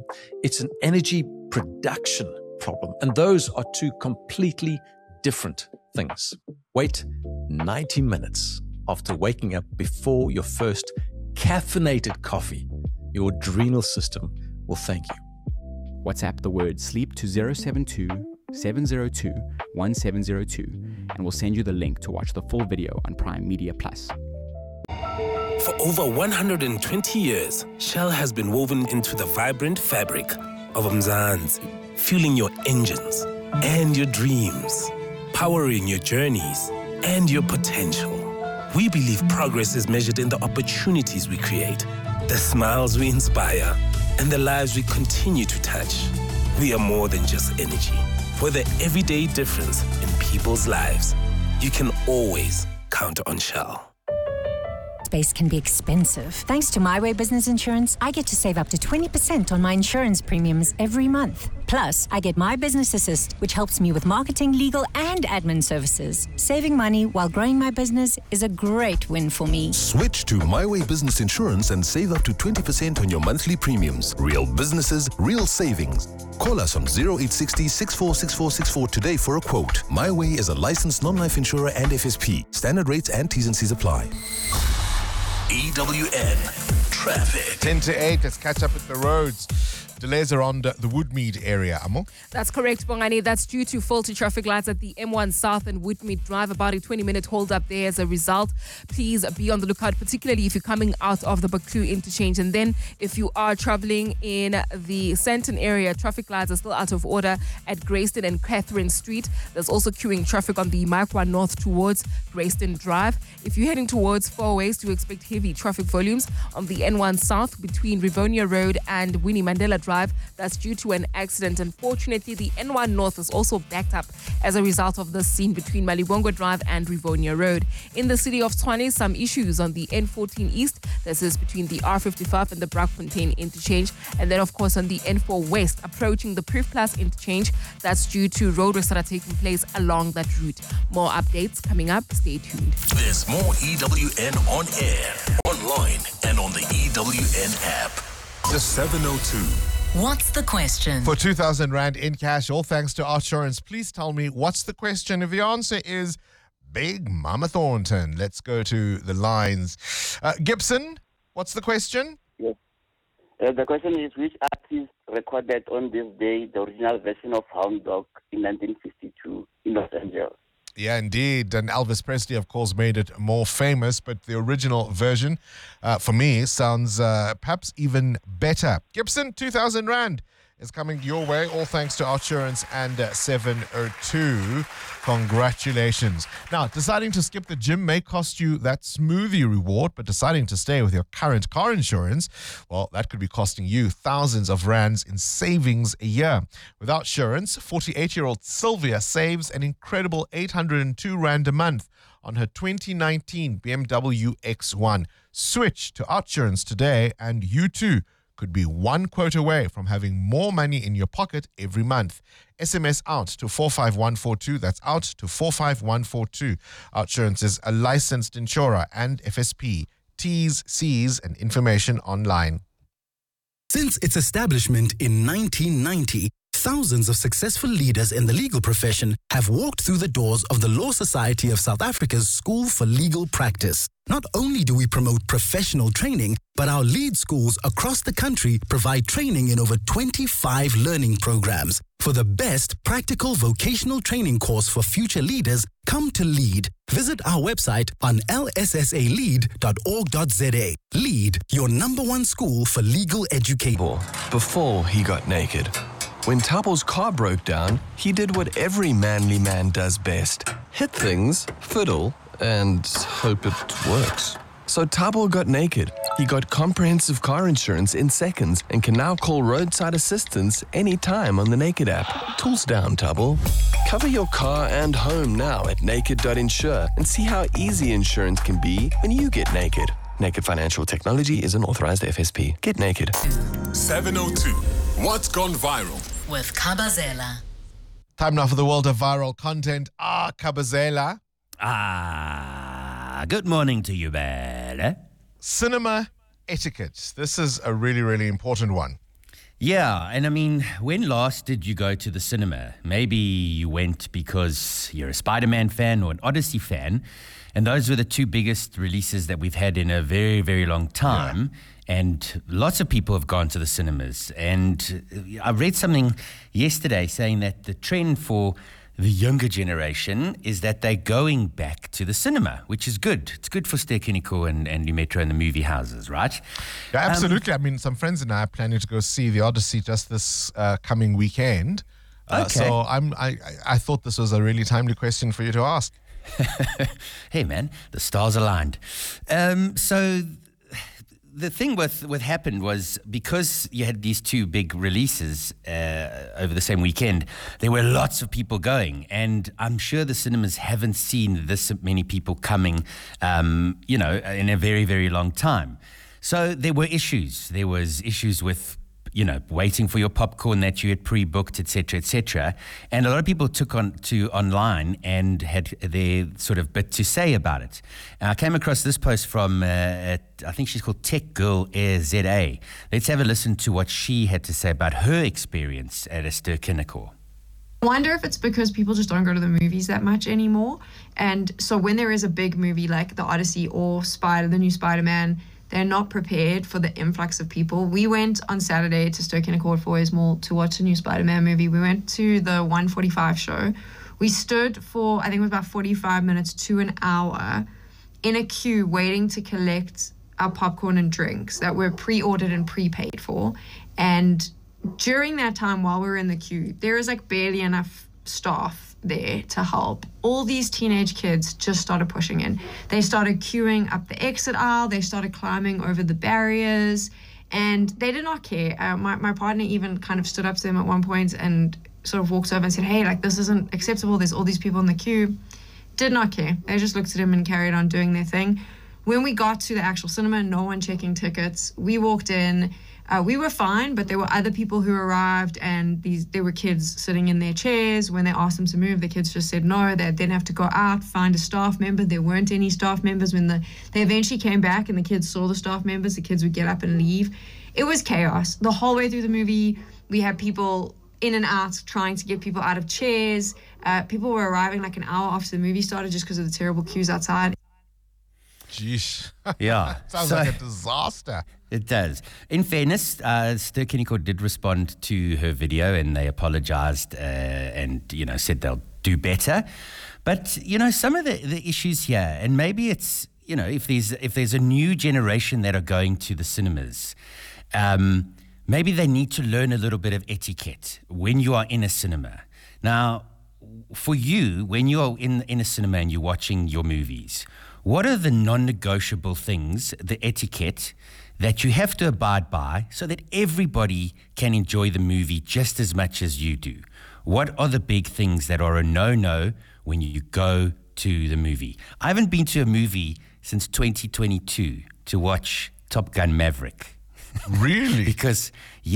It's an energy production problem. And those are two completely different things. Wait 90 minutes after waking up before your first caffeinated coffee. Your adrenal system will thank you. WhatsApp the word sleep to 072 702 1702 and we'll send you the link to watch the full video on Prime Media Plus. For over 120 years, Shell has been woven into the vibrant fabric of Mzansi, fueling your engines and your dreams, powering your journeys and your potential. We believe progress is measured in the opportunities we create, the smiles we inspire, and the lives we continue to touch. We are more than just energy. For the everyday difference in people's lives, you can always count on Shell. Space can be expensive. Thanks to My Way Business Insurance, I get to save up to 20% on my insurance premiums every month. Plus, I get My Business Assist, which helps me with marketing, legal, and admin services. Saving money while growing my business is a great win for me. Switch to My Way Business Insurance and save up to 20% on your monthly premiums. Real businesses, real savings. Call us on 0860 646464 today for a quote. My Way is a licensed non-life insurer and FSP. Standard rates and T's and C's apply. EWN Traffic. 10 to 8, let's catch up with the roads. Delays around the Woodmead area, Amo. That's correct, Bongani. That's due to faulty traffic lights at the M1 South and Woodmead Drive. About a 20-minute hold up there as a result. Please be on the lookout, particularly if you're coming out of the Baku interchange. And then if you are traveling in the Sandton area, traffic lights are still out of order at Grayston and Catherine Street. There's also queuing traffic on the Markwa North towards Grayston Drive. If you're heading towards Four Ways, do expect heavy traffic volumes on the N1 South between Rivonia Road and Winnie Mandela Drive. That's due to an accident. Unfortunately, the N1 North is also backed up as a result of the scene between Malibongo Drive and Rivonia Road. In the city of Tshwane, some issues on the N14 East. This is between the R55 and the Brakfontein interchange. And then, of course, on the N4 West, approaching the Proof Plus interchange. That's due to roadworks that are taking place along that route. More updates coming up. Stay tuned. There's more EWN on air, online, and on the EWN app. The 702. What's the question? For 2,000 Rand in cash, all thanks to Outsurance. Please tell me, what's the question? If the answer is Big Mama Thornton, let's go to the lines. Gibson, what's the question? Yes. The question is, which artist recorded on this day the original version of Hound Dog in 1952 in Los Angeles? Yeah, indeed. And Elvis Presley, of course, made it more famous, but the original version, for me, sounds perhaps even better. Gibson, 2,000 Rand is coming your way, all thanks to Outsurance and 702. Congratulations. Now, deciding to skip the gym may cost you that smoothie reward, but deciding to stay with your current car insurance, well, that could be costing you thousands of rands in savings a year. With Outsurance, 48-year-old Sylvia saves an incredible 802 Rand a month on her 2019 BMW X1. Switch to Outsurance today and you too could be one quote away from having more money in your pocket every month. SMS out to 45142. That's out to 45142. Outsurance is a licensed insurer and FSP. T's, C's, and information online. Since its establishment in 1990, thousands of successful leaders in the legal profession have walked through the doors of the Law Society of South Africa's School for Legal Practice. Not only do we promote professional training, but our lead schools across the country provide training in over 25 learning programs. For the best practical vocational training course for future leaders, come to LEAD. Visit our website on lssalead.org.za. LEAD, your #1 school for legal education. Before he got naked. When Tabo's car broke down, he did what every manly man does best. Hit things, fiddle, and hope it works. So Tabo got naked. He got comprehensive car insurance in seconds and can now call roadside assistance anytime on the Naked app. Tools down, Tabo. Cover your car and home now at naked.insure and see how easy insurance can be when you get naked. Naked Financial Technology is an authorized FSP. Get naked. 702. What's gone viral? With Kabazela. Time now for the world of viral content. Kabazela. Good morning to you, Bella. Cinema etiquette. This is a really, really important one. Yeah, and I mean, when last did you go to the cinema? Maybe you went because you're a Spider-Man fan or an Odyssey fan, and those were the two biggest releases that we've had in a very, very long time. Yeah. And lots of people have gone to the cinemas. And I read something yesterday saying that the trend for the younger generation is that they're going back to the cinema, which is good. It's good for Ster-Kinekor and Metro and the movie houses, right? Yeah, absolutely. I mean, some friends and I are planning to go see The Odyssey just this coming weekend. So I thought this was a really timely question for you to ask. Hey, man, the stars aligned. So the thing with happened was because you had these two big releases over the same weekend, there were lots of people going, and I'm sure the cinemas haven't seen this many people coming, in a very, very long time. So there were issues. There was issues with waiting for your popcorn that you had pre-booked, etc., etc. And a lot of people took to online and had their sort of bit to say about it. I came across this post from, I think she's called Tech Girl Air ZA. Let's have a listen to what she had to say about her experience at a Ster-Kinekor. I wonder if it's because people just don't go to the movies that much anymore. And so when there is a big movie like The Odyssey or the new Spider-Man, they're not prepared for the influx of people. We went on Saturday to Ster-Kinekor at Foyers Mall to watch a new Spider-Man movie. We went to the 1:45 show. We stood for, I think it was about 45 minutes to an hour in a queue waiting to collect our popcorn and drinks that were pre-ordered and prepaid for. And during that time, while we were in the queue, there is like barely enough staff there to help. All these teenage kids just started pushing in. They started queuing up the exit aisle. They started climbing over the barriers, and they did not care. My partner even kind of stood up to them at one point and sort of walked over and said, hey, like, this isn't acceptable. There's all these people in the queue. Did not care. They just looked at him and carried on doing their thing. When we got to the actual cinema, no one checking tickets. We walked in. We were fine, but there were other people who arrived, and there were kids sitting in their chairs. When they asked them to move, the kids just said no. They then have to go out, find a staff member. There weren't any staff members. When they eventually came back and the kids saw the staff members, the kids would get up and leave. It was chaos. The whole way through the movie, we had people in and out trying to get people out of chairs. People were arriving like an hour after the movie started just because of the terrible queues outside. Jeez. Yeah. Sounds like a disaster. It does. In fairness, Ster-Kinekor did respond to her video, and they apologized and said they'll do better. But some of the issues here, and maybe it's if there's a new generation that are going to the cinemas, maybe they need to learn a little bit of etiquette when you are in a cinema. Now, for you, when you are in a cinema and you're watching your movies, what are the non-negotiable things, the etiquette that you have to abide by so that everybody can enjoy the movie just as much as you do? What are the big things that are a no-no when you go to the movie? I haven't been to a movie since 2022 to watch Top Gun Maverick. Really? Because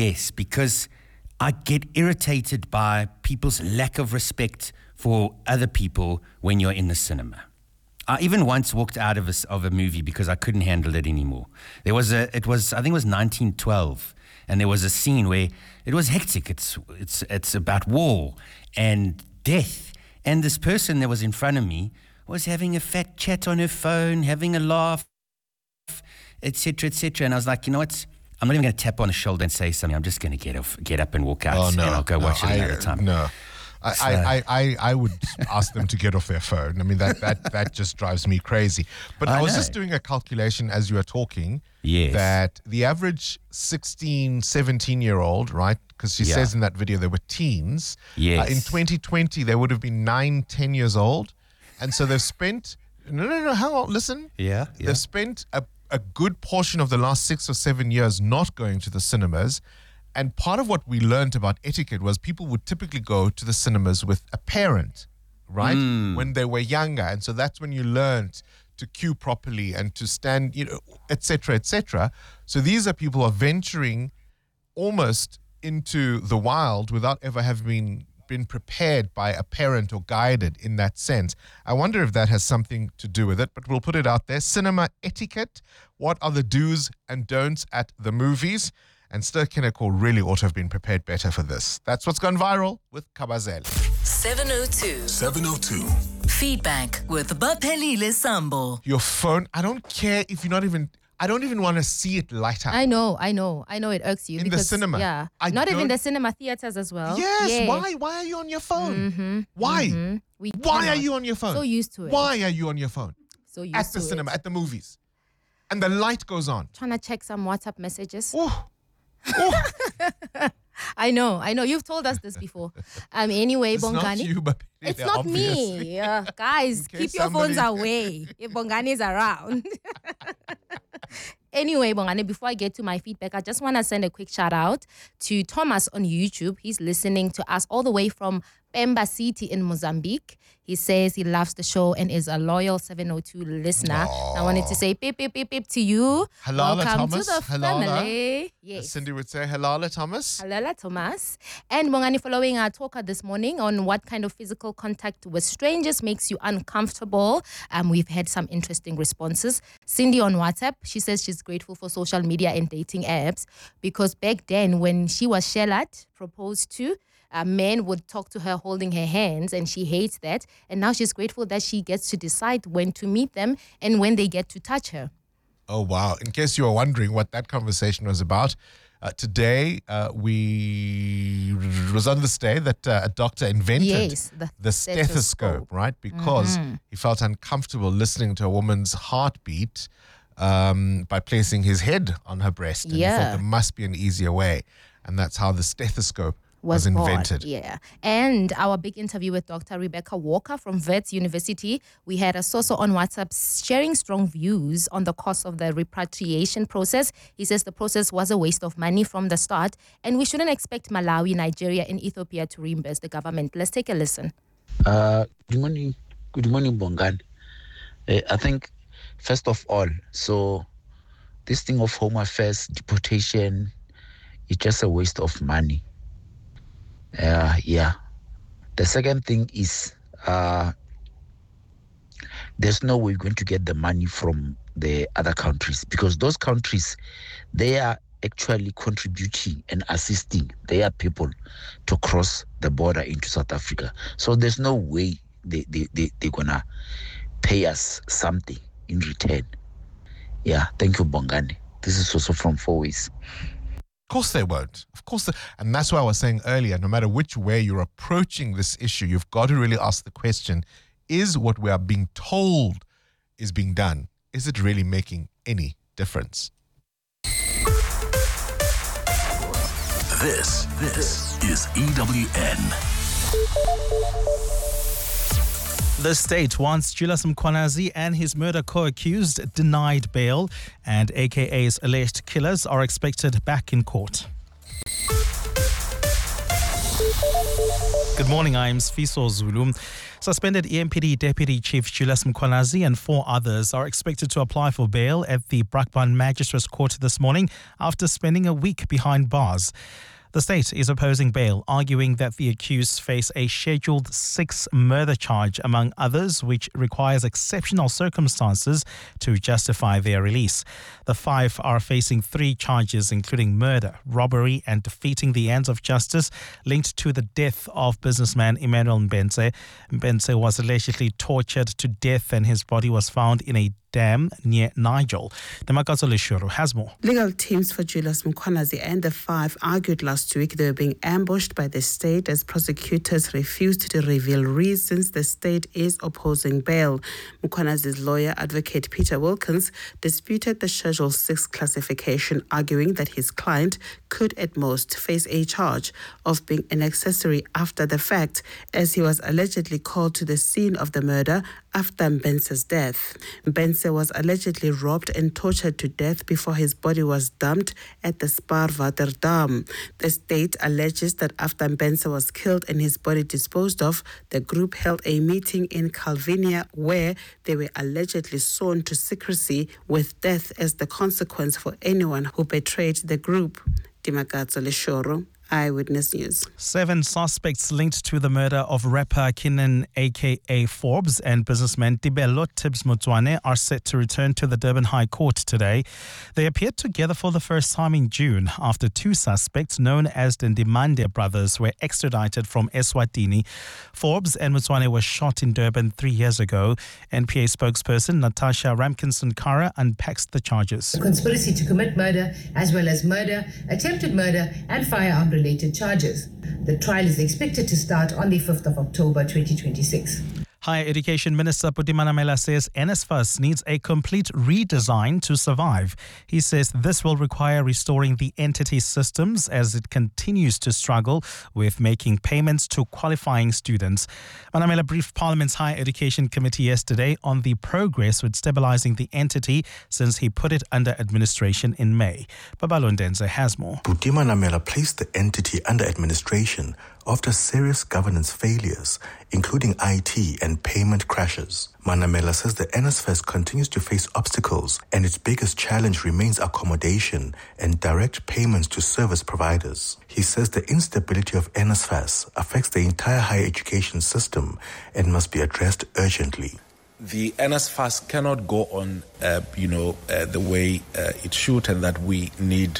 I get irritated by people's lack of respect for other people when you're in the cinema. I even once walked out of a movie because I couldn't handle it anymore. I think it was 1912, and there was a scene where it was hectic. It's about war and death, and this person that was in front of me was having a fat chat on her phone, having a laugh, etc., etc. And I was like, you know what? I'm not even going to tap on the shoulder and say something. I'm just going to get up and walk out, and I'll go watch it another time. No. I would ask them to get off their phone. I mean, that just drives me crazy. But I was just doing a calculation as you were talking. Yes. That the average 16, 17-year-old, right? Because she says in that video they were teens. Yes. In 2020, they would have been 9, 10 years old. And so they've spent... No, hang on, listen. Yeah. They've spent a good portion of the last 6 or 7 years not going to the cinemas. And part of what we learned about etiquette was people would typically go to the cinemas with a parent, right? When they were younger. And so that's when you learned to queue properly and to stand, et cetera, et cetera. So these are people who are venturing almost into the wild without ever having been prepared by a parent or guided in that sense. I wonder if that has something to do with it, but we'll put it out there. Cinema etiquette. What are the do's and don'ts at the movies? And Ster-Kinekor really ought to have been prepared better for this. That's what's gone viral with Kabazela. 702. 702. Feedback with Baphelile Sambo. Your phone, I don't care if you're not even... I don't even want to see it light up. I know it irks you. In the cinema. Yeah. Not even the cinema, theaters as well. Yes. Yeah. Why are you on your phone? Mm-hmm. Why? Mm-hmm. Why are you on your phone? So used to it. Why are you on your phone? So used at the to cinema, it. at the movies. And the light goes on. Trying to check some WhatsApp messages. Oh. I know. You've told us this before. Anyway, It's Bongani. not you, but It's not me. Guys, keep your phones away if Bongani is around. Anyway, Bongani, before I get to my feedback, I just want to send a quick shout out to Thomas on YouTube. He's listening to us all the way from Pemba City in Mozambique. He says he loves the show and is a loyal 702 listener. I wanted to say pip, pip, pip, pip to you. Halala Welcome Thomas. to the family. Yes. As Cindy would say, Halala Thomas. Halala Thomas. And Bongani, following our talker this morning on what kind of physical contact with strangers makes you uncomfortable, we've had some interesting responses. Cindy on WhatsApp, she says she's grateful for social media and dating apps because back then when she was Shelat, proposed to, men would talk to her holding her hands and she hates that. And now she's grateful that she gets to decide when to meet them and when they get to touch her. Oh, wow. In case you were wondering what that conversation was about, today we was on this day that a doctor invented the stethoscope, right? Because he felt uncomfortable listening to a woman's heartbeat by placing his head on her breast. And he thought there must be an easier way. And that's how the stethoscope was invented. Born. Yeah. And our big interview with Dr. Rebecca Walker from Wits University, we had a source on WhatsApp sharing strong views on the cost of the repatriation process. He says the process was a waste of money from the start and we shouldn't expect Malawi, Nigeria and Ethiopia to reimburse the government. Let's take a listen. Good morning, Bongani. I think, first of all, so this thing of Home Affairs deportation is just a waste of money. The second thing is there's no way we're going to get the money from the other countries because those countries, they are actually contributing and assisting their people to cross the border into South Africa. So there's no way they're gonna pay us something in return. Yeah, thank you, Bongani. This is also from Four Ways. Of course they won't. Of course. And that's why I was saying earlier, no matter which way you're approaching this issue, you've got to really ask the question, is what we are being told is being done, is it really making any difference? This is EWN. The state wants Julius Mkhwanazi and his murder co-accused denied bail, and AKA's alleged killers are expected back in court. Good morning, I'm Sfiso Zulu. Suspended EMPD Deputy Chief Julius Mkhwanazi and 4 others are expected to apply for bail at the Brakpan Magistrates Court this morning after spending a week behind bars. The state is opposing bail, arguing that the accused face a Scheduled 6 murder charge, among others, which requires exceptional circumstances to justify their release. The 5 are facing 3 charges, including murder, robbery, and defeating the ends of justice linked to the death of businessman Emmanuel Mbenze. Mbenze was allegedly tortured to death and his body was found in a dam near Nigel. Demakatso Leshuru has more. Legal teams for Julius Mkhwanazi and the 5 argued last week they were being ambushed by the state as prosecutors refused to reveal reasons the state is opposing bail. Mkhwanazi's lawyer, Advocate Peter Wilkins, disputed the Schedule 6 classification, arguing that his client could at most face a charge of being an accessory after the fact, as he was allegedly called to the scene of the murder after Mbenze's death. Mbenze was allegedly robbed and tortured to death before his body was dumped at the Spaarwater Dam. The state alleges that after Mbenze was killed and his body disposed of, the group held a meeting in Calvinia where they were allegedly sworn to secrecy, with death as the consequence for anyone who betrayed the group. Dimakatso Leshoro, Eyewitness News. 7 suspects linked to the murder of rapper Kinan aka Forbes and businessman Tibelo Tibbs Motswane are set to return to the Durban High Court today. They appeared together for the first time in June after 2 suspects known as the Ndimande brothers were extradited from Eswatini. Forbes and Motswane were shot in Durban 3 years ago. NPA spokesperson Natasha Ramkinson-Kara unpacks the charges. Conspiracy to commit murder, as well as murder, attempted murder and firearm-related charges. The trial is expected to start on the 5th of October 2026. Higher Education Minister Phuti Manamela says NSFAS needs a complete redesign to survive. He says this will require restoring the entity's systems as it continues to struggle with making payments to qualifying students. Manamela briefed Parliament's Higher Education Committee yesterday on the progress with stabilizing the entity since he put it under administration in May. Babalo Ndenze has more. Phuti Manamela placed the entity under administration after serious governance failures, including IT and payment crashes. Manamela says the NSFAS continues to face obstacles and its biggest challenge remains accommodation and direct payments to service providers. He says the instability of NSFAS affects the entire higher education system and must be addressed urgently. The NSFAS cannot go on, the way it should, and that we need,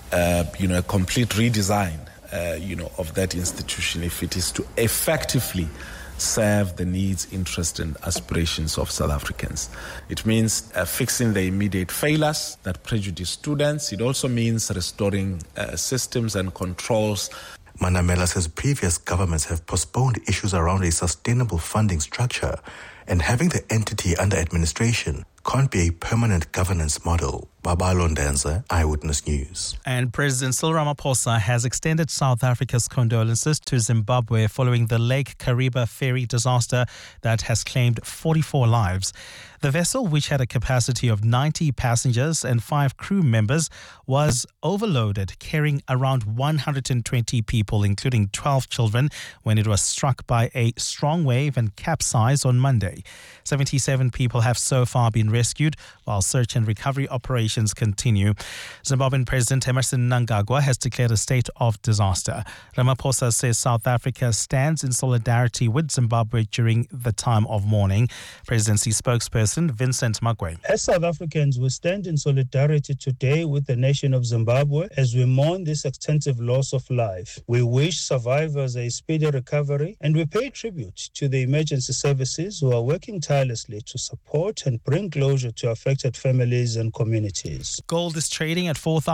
a complete redesign of that institution if it is to effectively serve the needs, interests and aspirations of South Africans. It means fixing the immediate failures that prejudice students. It also means restoring systems and controls. Manamela says previous governments have postponed issues around a sustainable funding structure, and having the entity under administration can't be a permanent governance model. Babalo Ndenze, Eyewitness News. And President Cyril Ramaphosa has extended South Africa's condolences to Zimbabwe following the Lake Kariba ferry disaster that has claimed 44 lives. The vessel, which had a capacity of 90 passengers and 5 crew members, was overloaded, carrying around 120 people, including 12 children, when it was struck by a strong wave and capsized on Monday. 77 people have so far been rescued, while search and recovery operations continue. Zimbabwean President Emmerson Mnangagwa has declared a state of disaster. Ramaphosa says South Africa stands in solidarity with Zimbabwe during the time of mourning. Presidency spokesperson Vincent Magwe. As South Africans, we stand in solidarity today with the nation of Zimbabwe as we mourn this extensive loss of life. We wish survivors a speedy recovery, and we pay tribute to the emergency services who are working tirelessly to support and bring closure to affected families and communities. Gold is trading at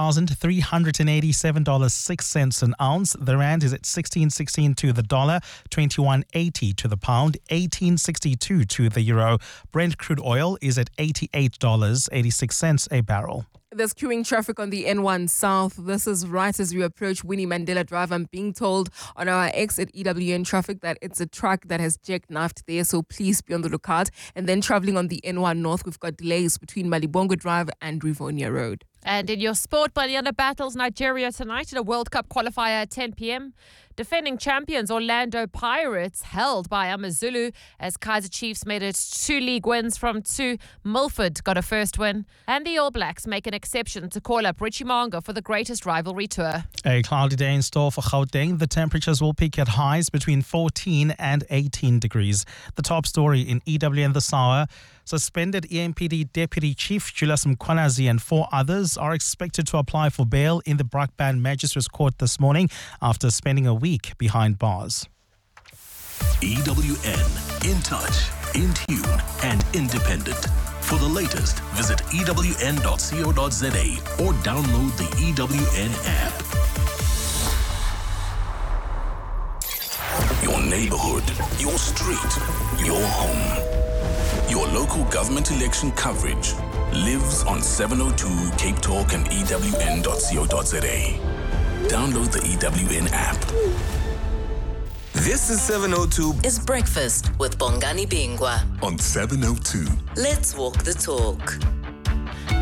$4,387.06 an ounce. The rand is at 16.16 to the dollar, 21.80 to the pound, 18.62 to the euro. Brent crude oil is at $88.86 a barrel. There's queuing traffic on the N1 South. This is right as we approach Winnie Mandela Drive. I'm being told on our X at EWN Traffic that it's a truck that has jackknifed there, so please be on the lookout. And then traveling on the N1 North, we've got delays between Malibongo Drive and Rivonia Road. And in your sport, Banyana battles Nigeria tonight in a World Cup qualifier at 10 p.m. Defending champions Orlando Pirates held by Amazulu as Kaizer Chiefs made it 2 league wins from 2. Milford got a first win. And the All Blacks make an exception to call up Richie Manga for the greatest rivalry tour. A cloudy day in store for Gauteng. The temperatures will peak at highs between 14 and 18 degrees. The top story in EWN this hour. Suspended EMPD Deputy Chief Julius Mkhwanazi and 4 others are expected to apply for bail in the Brakpan Magistrates Court this morning after spending a week behind bars. EWN, in touch, in tune and independent. For the latest, visit ewn.co.za or download the EWN app. Your neighborhood, your street, your home. Your local government election coverage lives on 702 Cape Talk and ewn.co.za. Download the EWN app. This is 702. It's breakfast with Bongani Bingwa on 702. Let's walk the talk.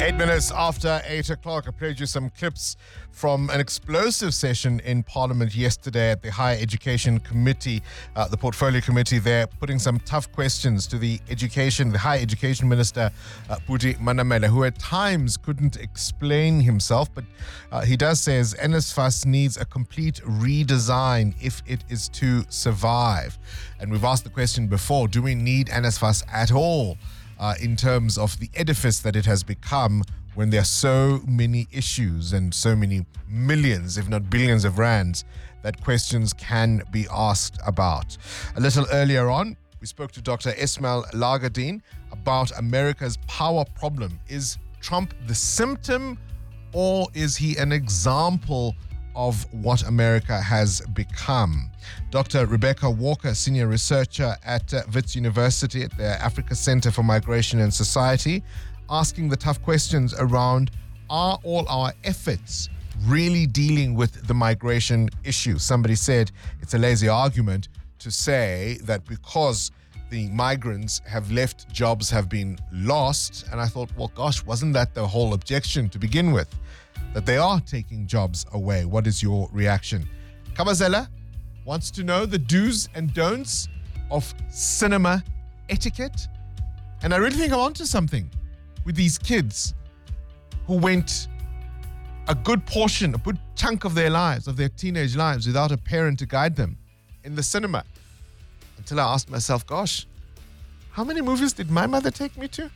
8 minutes after 8 o'clock, I played you some clips from an explosive session in Parliament yesterday at the Higher Education Committee, the Portfolio Committee there, putting some tough questions to the Higher Education Minister, Buti Manamela, who at times couldn't explain himself, but he does say NSFAS needs a complete redesign if it is to survive. And we've asked the question before, do we need NSFAS at all? In terms of the edifice that it has become when there are so many issues and so many millions, if not billions of rands, that questions can be asked about. A little earlier on, we spoke to Dr. Esmail Lagadeen about America's power problem. Is Trump the symptom, or is he an example of what America has become? Dr. Rebecca Walker, senior researcher at Wits University at the Africa Center for Migration and Society, asking the tough questions around, are all our efforts really dealing with the migration issue? Somebody said it's a lazy argument to say that because the migrants have left, jobs have been lost. And I thought, well, gosh, wasn't that the whole objection to begin with? That they are taking jobs away. What is your reaction? Kabazela wants to know the do's and don'ts of cinema etiquette. And I really think I'm onto something with these kids who went a good chunk of their lives, of their teenage lives, without a parent to guide them in the cinema. Until I asked myself, gosh, how many movies did my mother take me to?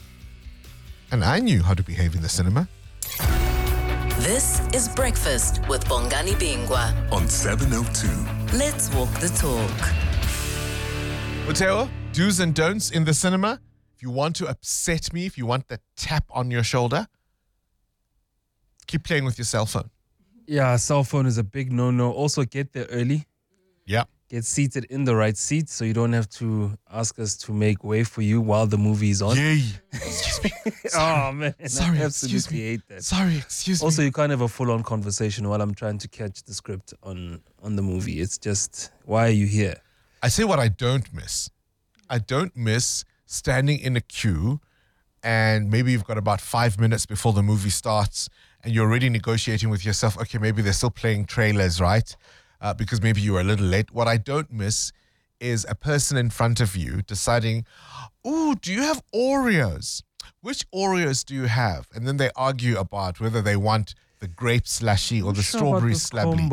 And I knew how to behave in the cinema. This is Breakfast with Bongani Bingwa on 702. Let's walk the talk. Mateo, do's and don'ts in the cinema. If you want to upset me, if you want the tap on your shoulder, keep playing with your cell phone. Yeah, cell phone is a big no-no. Also, get there early. Yeah. Get seated in the right seat so you don't have to ask us to make way for you while the movie is on. Yay. Excuse me. Oh, man. Sorry, I excuse me. absolutely hate that. Sorry, excuse me. Also, you can't have a full-on conversation while I'm trying to catch the script on the movie. It's just, why are you here? I say what I don't miss. I don't miss standing in a queue and maybe you've got about 5 minutes before the movie starts and you're already negotiating with yourself, okay, maybe they're still playing trailers, right? Because maybe you were a little late. What I don't miss is a person in front of you deciding, ooh, do you have Oreos? Which Oreos do you have? And then they argue about whether they want the grape slushy or the strawberry slably.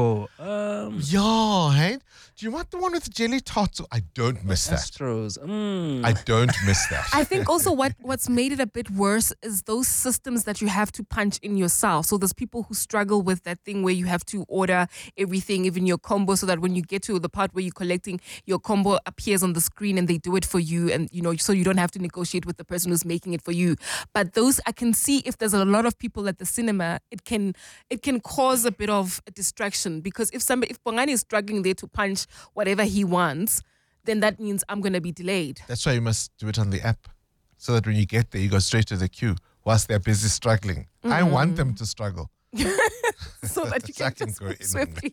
Yeah, hey? Do you want the one with the jelly tots? I don't miss that. Astros. I don't miss that. I think also what's made it a bit worse is those systems that you have to punch in yourself. So there's people who struggle with that thing where you have to order everything, even your combo, so that when you get to the part where you're collecting, your combo appears on the screen and they do it for you, and so you don't have to negotiate with the person who's making it for you. But those, I can see if there's a lot of people at the cinema, it can cause a bit of a distraction, because if Bongani is struggling there to punch whatever he wants, then that means I'm going to be delayed. That's why you must do it on the app, so that when you get there, you go straight to the queue whilst they're busy struggling. Mm-hmm. I want them to struggle. So that you can just go in swiftly.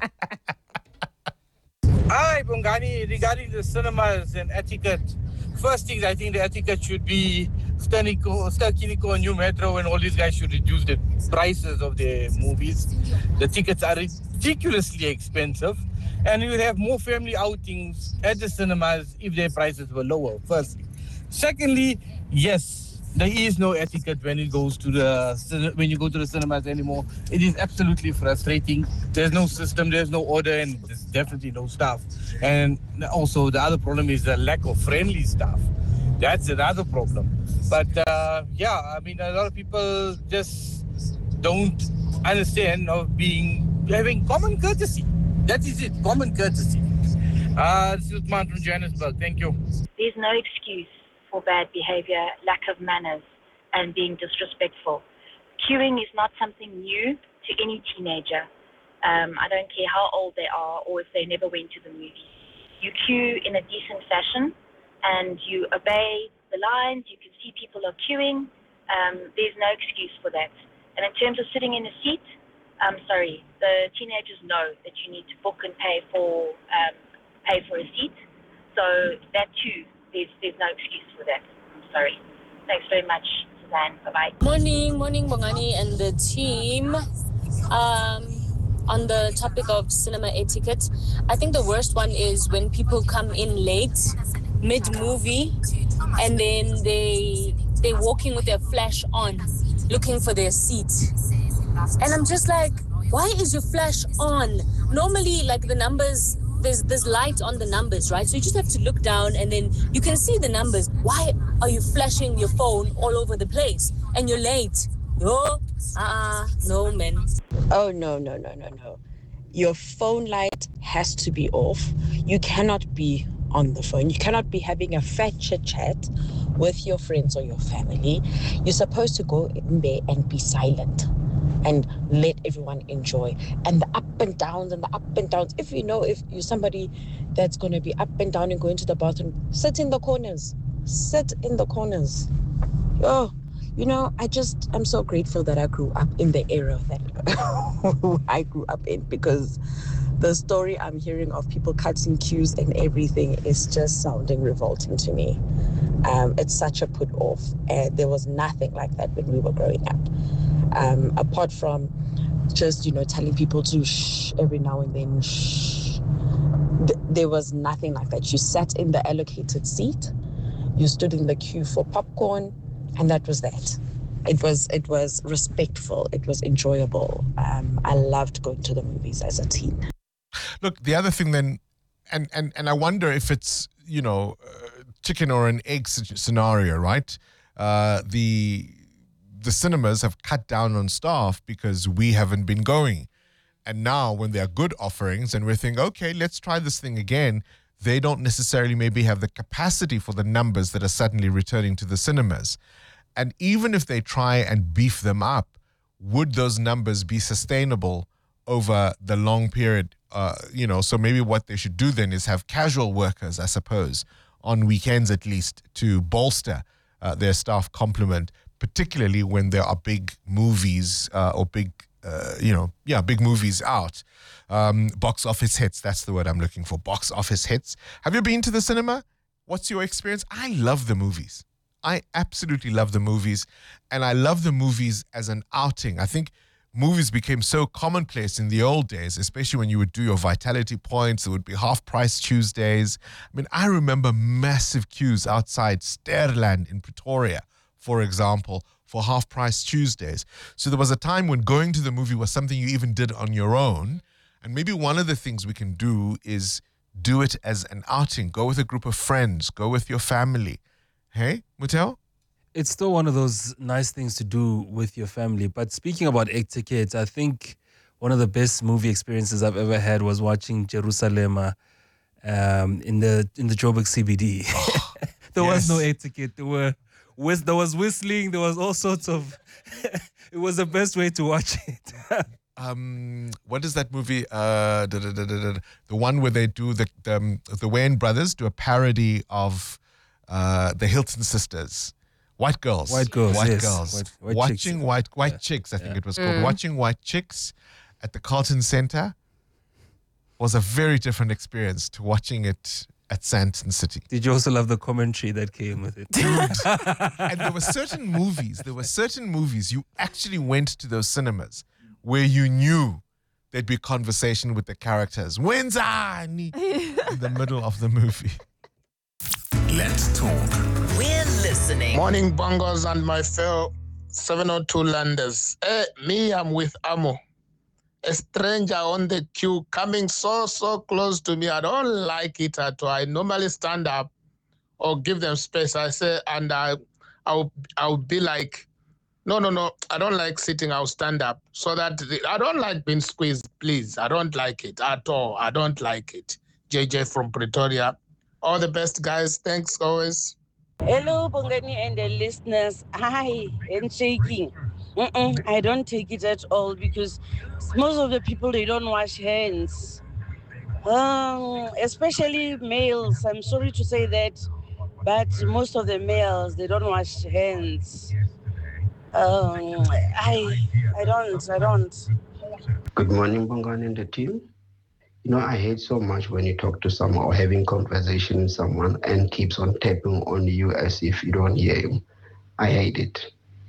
Hi, Bongani. Regarding the cinemas and etiquette, first thing, I think the etiquette should be Ster-Kinekor, New Metro, and all these guys should reduce the prices of their movies. The tickets are ridiculously expensive, and you would have more family outings at the cinemas if their prices were lower, firstly. Secondly, yes, there is no etiquette when you go to the cinemas anymore. It is absolutely frustrating. There's no system, there's no order, and there's definitely no staff. And also the other problem is the lack of friendly staff. That's another problem. But a lot of people just don't understand of having common courtesy. That is it, common courtesy. This is Usman from Johannesburg. Thank you. There's no excuse for bad behavior, lack of manners, and being disrespectful. Queuing is not something new to any teenager. I don't care how old they are or if they never went to the movies. You queue in a decent fashion and you obey the lines. You can see people are queuing. There's no excuse for that. And in terms of sitting in a seat, I'm sorry, the teenagers know that you need to book and pay for a seat. So that too, there's no excuse for that. I'm sorry. Thanks very much. Suzanne. Bye-bye. Morning, Bongani and the team. On the topic of cinema etiquette, I think the worst one is when people come in late, mid-movie, and then they're walking with their flash on, looking for their seat. And I'm just like, why is your flash on? Normally, like the numbers, there's light on the numbers, right? So you just have to look down and then you can see the numbers. Why are you flashing your phone all over the place? And you're late. No, man. Oh, no. Your phone light has to be off. You cannot be on the phone. You cannot be having a fat chit-chat with your friends or your family. You're supposed to go in there and be silent and let everyone enjoy. And the up and downs. If you're somebody that's going to be up and down and going to the bathroom, sit in the corners. Oh, I'm so grateful that I grew up in the era that I grew up in, because the story I'm hearing of people cutting queues and everything is just sounding revolting to me. It's such a put off, and there was nothing like that when we were growing up. Apart from just, telling people to shh every now and then, shh. There was nothing like that. You sat in the allocated seat, you stood in the queue for popcorn, and that was that. It was respectful. It was enjoyable. I loved going to the movies as a teen. Look, the other thing then, and I wonder if it's, chicken or an egg scenario, right? The cinemas have cut down on staff because we haven't been going. And now when there are good offerings and we're thinking, okay, let's try this thing again, they don't necessarily maybe have the capacity for the numbers that are suddenly returning to the cinemas. And even if they try and beef them up, would those numbers be sustainable over the long period? So maybe what they should do then is have casual workers, I suppose, on weekends at least, to bolster their staff complement, particularly when there are big movies big movies out. Box office hits, that's the word I'm looking for, box office hits. Have you been to the cinema? What's your experience? I love the movies. I absolutely love the movies, and I love the movies as an outing. I think movies became so commonplace in the old days, especially when you would do your vitality points. There would be half-price Tuesdays. I mean, I remember massive queues outside Sterland in Pretoria, for example, for half-price Tuesdays. So there was a time when going to the movie was something you even did on your own. And maybe one of the things we can do is do it as an outing. Go with a group of friends. Go with your family. Hey, Muteo? It's still one of those nice things to do with your family. But speaking about etiquette, I think one of the best movie experiences I've ever had was watching Jerusalem in the Joburg CBD. There was no etiquette. There was whistling. There was all sorts of. It was the best way to watch it. What is that movie? The one where they do the Wayans brothers do a parody of the Hilton sisters. White girls. White girls. Watching White Chicks, I think it was called. Watching White Chicks at the Carlton Centre was a very different experience to watching it at Sandton City. Did you also love the commentary that came with it? And there were certain movies you actually went to those cinemas where you knew there'd be conversation with the characters. Wenzani in the middle of the movie. Let's talk. We're listening. Morning, Bongos and my fellow 702 landers. I'm with Amo. A stranger on the queue coming so close to me. I don't like it at all. I normally stand up or give them space. I say, and I'll be like, no, I don't like sitting. I'll stand up so that I don't like being squeezed, please. I don't like it at all. I don't like it. JJ from Pretoria. All the best, guys. Thanks always. Hello, Bongani and the listeners. Hi, and shaking. I don't take it at all because most of the people, they don't wash hands. Especially males. I'm sorry to say that, but most of the males, they don't wash hands. I don't. Good morning, Bongani and the team. I hate so much when you talk to someone or having conversation with someone and keeps on tapping on you as if you don't hear him. I hate it.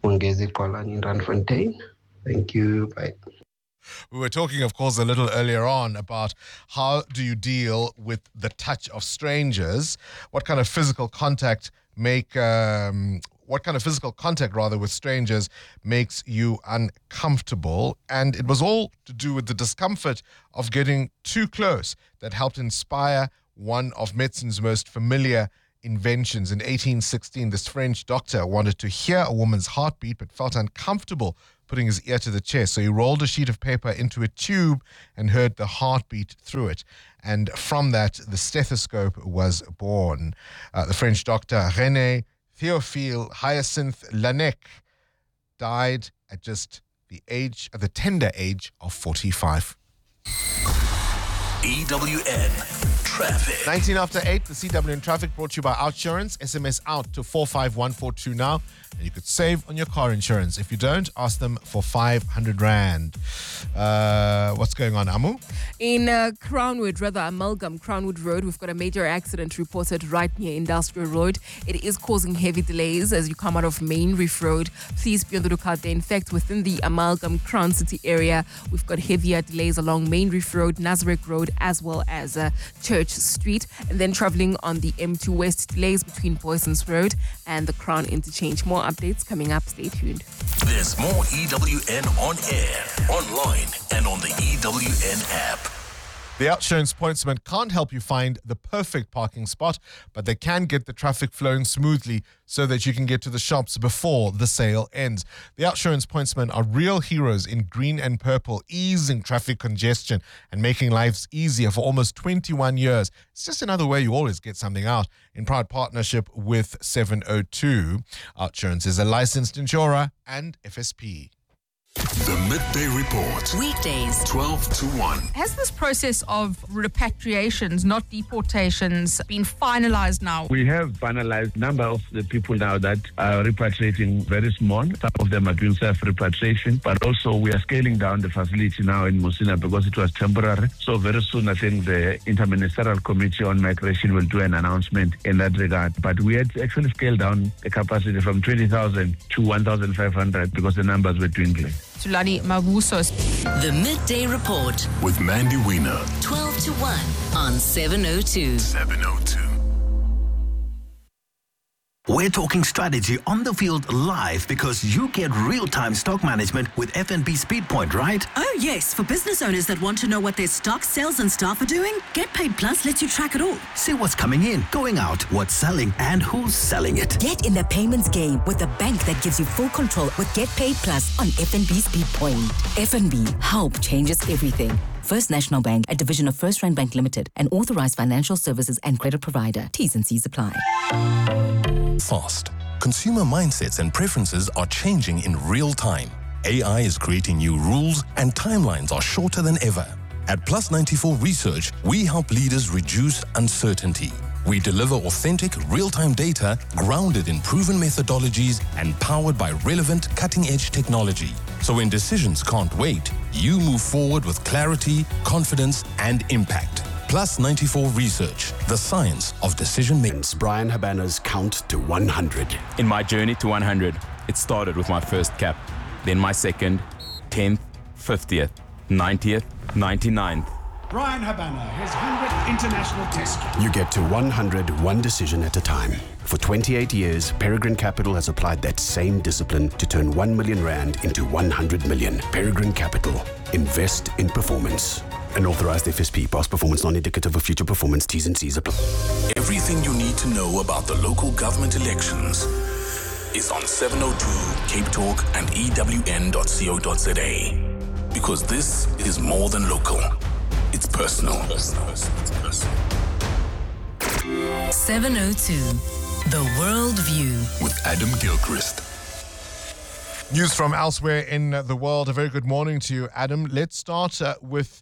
Mongezi Kolani in Randfontein. Thank you. Bye. We were talking, of course, a little earlier on about how do you deal with the touch of strangers? What kind of physical contact with strangers makes you uncomfortable? And it was all to do with the discomfort of getting too close that helped inspire one of medicine's most familiar inventions. In 1816, this French doctor wanted to hear a woman's heartbeat but felt uncomfortable putting his ear to the chest. So he rolled a sheet of paper into a tube and heard the heartbeat through it. And from that, the stethoscope was born. The French doctor René Théophile Hyacinthe Laennec died at just the tender age of 45. EWN Traffic. 19 after 8, the CWN Traffic brought to you by Outsurance. SMS out to 45142 now, and you could save on your car insurance. If you don't, ask them for 500 Rand. What's going on, Amu? In Amalgam Crownwood Road, we've got a major accident reported right near Industrial Road. It is causing heavy delays as you come out of Main Reef Road. Please be on the lookout there. In fact, within the Amalgam Crown City area, we've got heavier delays along Main Reef Road, Nazareth Road, as well as Church Street. And then traveling on the M2 West, delays between Boysons Road and the Crown Interchange. More updates coming up. Stay tuned. There's more EWN on air, online, and on the EWN app. The Outsurance Pointsman can't help you find the perfect parking spot, but they can get the traffic flowing smoothly so that you can get to the shops before the sale ends. The Outsurance Pointsmen are real heroes in green and purple, easing traffic congestion and making lives easier for almost 21 years. It's just another way you always get something out. In proud partnership with 702, Outsurance is a licensed insurer and FSP. The Midday Report. Weekdays, 12 to 1. Has this process of repatriations, not deportations, been finalized now? We have finalized number of the people now that are repatriating very small. Some of them are doing self-repatriation, but also we are scaling down the facility now in Musina because it was temporary. So very soon, I think the Interministerial Committee on Migration will do an announcement in that regard. But we had to actually scale down the capacity from 20,000 to 1,500 because the numbers were dwindling. Tulani Mabusos. The Midday Report with Mandy Wiener. 12 to 1 on 702. 702. We're talking strategy on the field live because you get real-time stock management with FNB SpeedPoint, right? Oh, yes. For business owners that want to know what their stock, sales and staff are doing, Get Paid Plus lets you track it all. See what's coming in, going out, what's selling, and who's selling it. Get in the payments game with a bank that gives you full control with Get Paid Plus on FNB SpeedPoint. FNB, help changes everything. First National Bank, a division of First Rand Bank Limited, an authorized financial services and credit provider. T's and C's apply. Fast. Consumer mindsets and preferences are changing in real time. AI is creating new rules and timelines are shorter than ever. At Plus 94 Research, we help leaders reduce uncertainty. We deliver authentic, real-time data grounded in proven methodologies and powered by relevant, cutting-edge technology. So when decisions can't wait, you move forward with clarity, confidence, and impact. Plus 94 Research, the science of decision making. Brian Habana's count to 100. In my journey to 100, it started with my first cap, then my second, 10th, 50th, 90th, 99th. Brian Habana, his 100th international test. You get to 100 one decision at a time. For 28 years, Peregrine Capital has applied that same discipline to turn 1 million rand into 100 million. Peregrine Capital. Invest in performance. An authorized FSP. Past performance non-indicative of future performance. T's and C's apply. Everything you need to know about the local government elections is on 702 Cape Talk and EWN.co.za. Because this is more than local. It's personal. 702. The World View with Adam Gilchrist. News from elsewhere in the world. A very good morning to you, Adam. Let's start with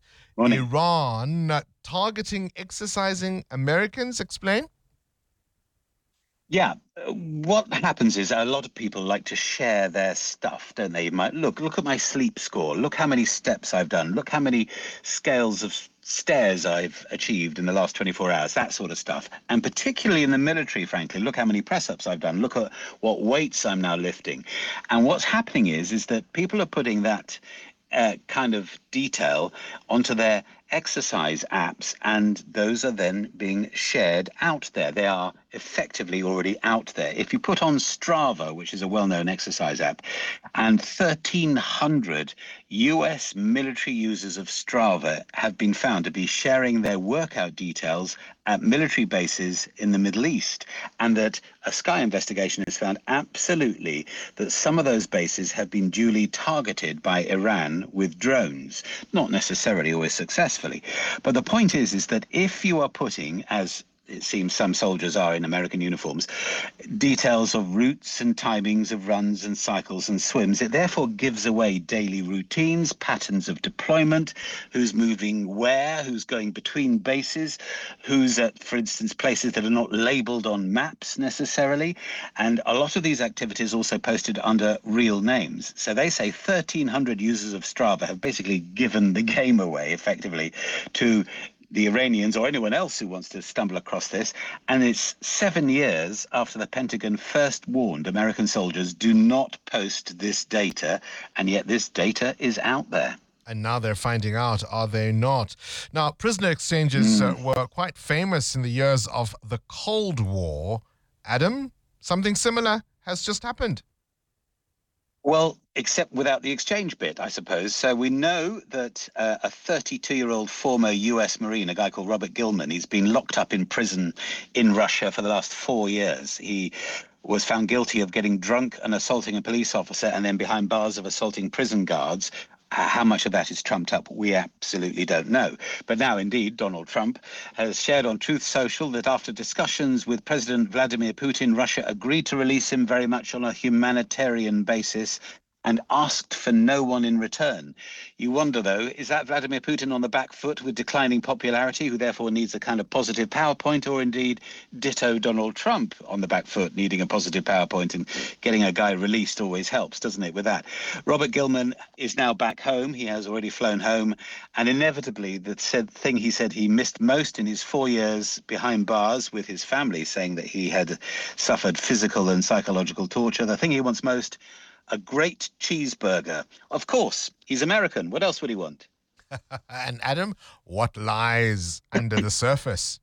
Iran targeting exercising Americans. Explain. Yeah, what happens is a lot of people like to share their stuff, don't they? Look at my sleep score. Look how many steps I've done. Look how many scales of stairs I've achieved in the last 24 hours, that sort of stuff. And particularly in the military, frankly, look how many press-ups I've done. Look at what weights I'm now lifting. And what's happening is that people are putting that kind of detail onto their exercise apps, and those are then being shared out there. They are effectively already out there. If you put on Strava, which is a well-known exercise app, and 1,300 US military users of Strava have been found to be sharing their workout details at military bases in the Middle East, and that a Sky investigation has found absolutely that some of those bases have been duly targeted by Iran with drones, not necessarily always successfully. But the point is that if you are putting, as it seems some soldiers are in American uniforms, details of routes and timings of runs and cycles and swims, it therefore gives away daily routines, patterns of deployment, who's moving where, who's going between bases, who's at, for instance, places that are not labelled on maps necessarily. And a lot of these activities also posted under real names. So they say 1,300 users of Strava have basically given the game away, effectively, to the Iranians or anyone else who wants to stumble across this. And it's 7 years after the Pentagon first warned American soldiers, do not post this data, and yet this data is out there. And now they're finding out, are they not? Now, prisoner exchanges were quite famous in the years of the Cold War. Adam, something similar has just happened. Well, except without the exchange bit, I suppose. So we know that a 32-year-old former US Marine, a guy called Robert Gilman, he's been locked up in prison in Russia for the last 4 years. He was found guilty of getting drunk and assaulting a police officer, and then behind bars of assaulting prison guards. How much of that is trumped up, we absolutely don't know. But now, indeed, Donald Trump has shared on Truth Social that after discussions with President Vladimir Putin, Russia agreed to release him very much on a humanitarian basis and asked for no one in return. You wonder, though, is that Vladimir Putin on the back foot with declining popularity, who therefore needs a kind of positive PowerPoint, or indeed ditto Donald Trump on the back foot, needing a positive PowerPoint, and getting a guy released always helps, doesn't it, with that? Robert Gilman is now back home. He has already flown home. And inevitably, the thing he said he missed most in his 4 years behind bars with his family, saying that he had suffered physical and psychological torture, the thing he wants most, a great cheeseburger. Of course, he's American. What else would he want? And Adam, what lies under the surface?